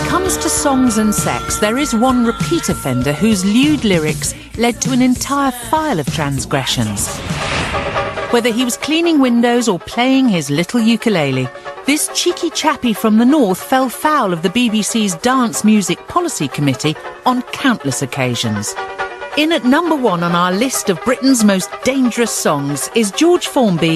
comes to songs and sex, there is one repeat offender whose lewd lyrics led to an entire file of transgressions. Whether he was cleaning windows or playing his little ukulele, this cheeky chappie from the north fell foul of the BBC's Dance Music Policy Committee on countless occasions. In at number 1 on our list of Britain's most dangerous songs is George Formby